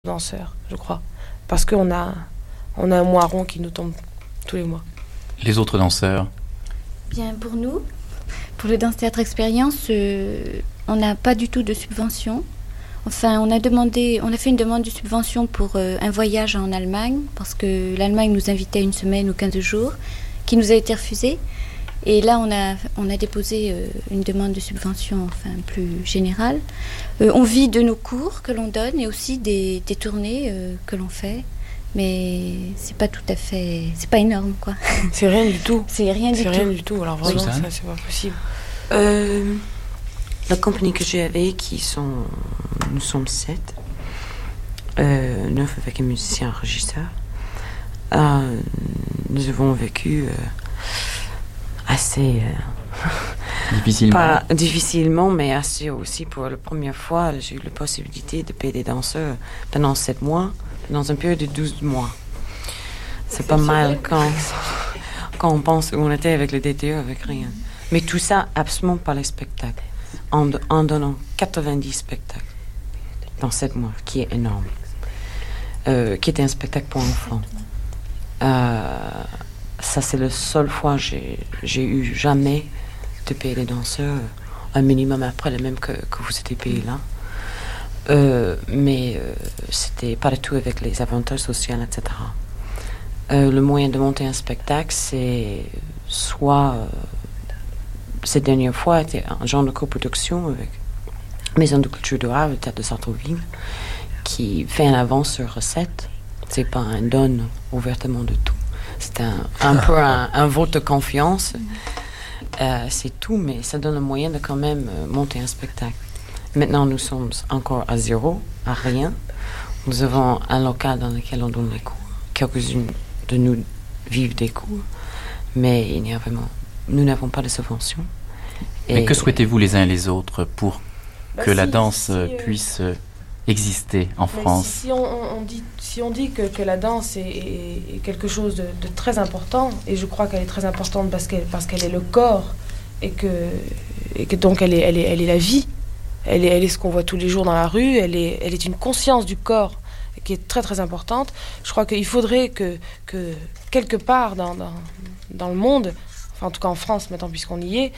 danseurs, je crois. Parce qu'on a un moiron qui nous tombe tous les mois. Les autres danseurs? Bien, pour nous, pour le Danse Théâtre Expérience, on n'a pas du tout de subvention. Enfin, on a fait une demande de subvention pour un voyage en Allemagne, parce que l'Allemagne nous invitait 1 semaine ou 15 jours, qui nous a été refusé. Et là, on a déposé une demande de subvention plus générale. On vit de nos cours que l'on donne et aussi des tournées que l'on fait. Mais c'est pas tout à fait... C'est pas énorme, quoi. C'est rien du tout. C'est rien du tout. Alors vraiment, ça, c'est pas possible. La compagnie que j'ai avec, nous sommes 7. 9 avec un musicien régisseur. Nous avons vécu assez... difficilement. Pas difficilement, mais assez aussi. Pour la première fois, j'ai eu la possibilité de payer des danseurs pendant 7 mois, dans une période de 12 mois. C'est pas mal quand on pense où on était avec le DTE, avec rien. Mais tout ça, absolument pas les spectacles. En donnant 90 spectacles dans 7 mois, qui est énorme. Qui était un spectacle pour enfants. Ça, c'est la seule fois que j'ai eu jamais de payer les danseurs un minimum après le même que vous étiez payé là. Mais c'était pas du tout avec les avantages sociaux, etc. Le moyen de monter un spectacle, c'est soit... cette dernière fois, c'était un genre de coproduction avec Maison de Culture de Havre, le Théâtre de Sartrouville, qui fait un avance sur recette. C'est pas un donne ouvertement de tout. C'est un peu un vote de confiance. C'est tout, mais ça donne le moyen de quand même monter un spectacle. Maintenant, nous sommes encore à zéro, à rien. Nous avons un local dans lequel on donne des cours. Quelques-unes de nous vivent des cours, mais nous n'avons pas de subvention. Mais que souhaitez-vous les uns et les autres pour que la danse puisse exister en France? Si on dit que la danse est quelque chose de très important, et je crois qu'elle est très importante parce qu'elle est le corps, et que donc elle est la vie, elle est ce qu'on voit tous les jours dans la rue, elle est une conscience du corps qui est très très importante. Je crois qu'il faudrait que quelque part dans le monde, enfin en tout cas en France maintenant puisqu'on y est,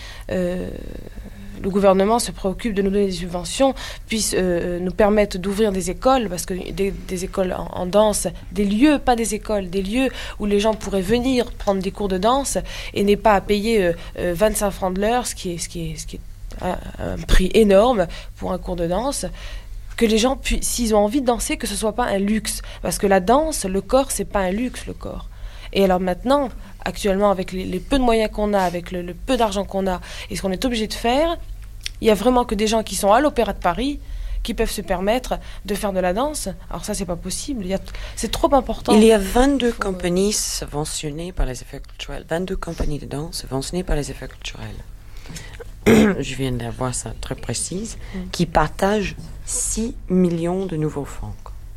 le gouvernement se préoccupe de nous donner des subventions, puisse nous permettre d'ouvrir des écoles, parce que des écoles en danse, des lieux, pas des écoles, des lieux où les gens pourraient venir prendre des cours de danse et n'aient pas à payer 25 francs de l'heure, ce qui est un prix énorme pour un cours de danse. Que les gens, s'ils ont envie de danser, que ce soit pas un luxe. Parce que la danse, le corps, c'est pas un luxe, le corps. Et alors maintenant, actuellement, avec les peu de moyens qu'on a, avec le peu d'argent qu'on a, et ce qu'on est obligé de faire, il y a vraiment que des gens qui sont à l'Opéra de Paris qui peuvent se permettre de faire de la danse. Alors ça, c'est pas possible. C'est trop important. Il y a 22 compagnies subventionnées par les effets culturels. 22 compagnies de danse subventionnées par les effets culturels. Je viens d'avoir ça très précise. Qui partagent 6 millions de nouveaux francs.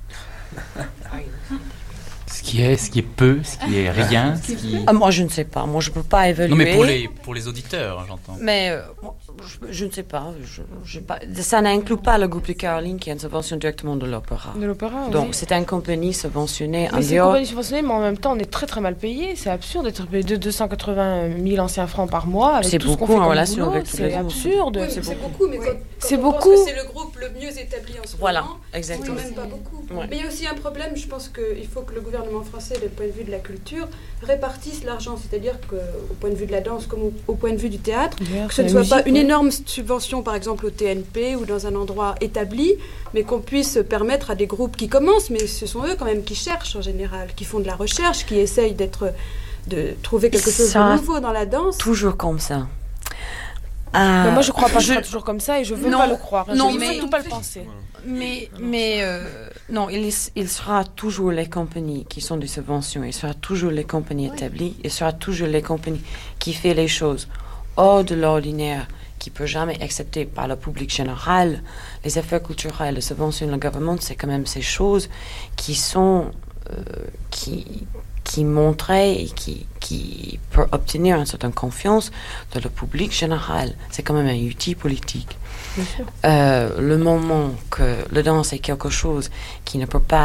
Ce qui est peu, ce qui est rien, moi, je ne sais pas. Moi, je ne peux pas évaluer. Non, mais pour les auditeurs, j'entends. Mais je ne sais pas. Ça n'inclut pas le groupe de Caroline qui a une subvention directement de l'opéra. De l'opéra, donc, oui. c'est une compagnie subventionnée. Mais c'est une compagnie subventionnée, mais en même temps, on est très très mal payé. C'est absurde d'être payé 280 000 anciens francs par mois. Avec c'est tout beaucoup ce qu'on fait en relation boulot, avec tous les c'est autres. absurde. Oui, c'est beaucoup, mais c'est on beaucoup. pense que c'est le groupe le mieux établi en ce voilà, moment. exactement. C'est même pas beaucoup. Ouais. Mais il y a aussi un problème, je pense qu'il faut que le gouvernement français, du point de vue de la culture, répartisse l'argent. C'est-à-dire qu'au point de vue de la danse comme au point de vue du théâtre, que ce ne soit pas une énorme subvention, par exemple au TNP ou dans un endroit établi, mais qu'on puisse permettre à des groupes qui commencent, mais ce sont eux quand même qui cherchent en général, qui font de la recherche, qui essayent de trouver quelque chose de nouveau dans la danse. Toujours comme ça. Mais moi, je crois pas que ce sera toujours comme ça et je veux pas le croire. Non, je veux mais surtout pas le penser. Non, il sera toujours les compagnies qui sont des subventions, il sera toujours les compagnies établies, il sera toujours les compagnies qui font les choses hors de l'ordinaire, qui ne peut jamais accepter par le public général. Les effets culturels, les subventions, le gouvernement, c'est quand même ces choses qui sont qui montrait et qui peut obtenir une certaine confiance de le public général. C'est quand même un outil politique. Le moment que la danse est quelque chose qui ne peut pas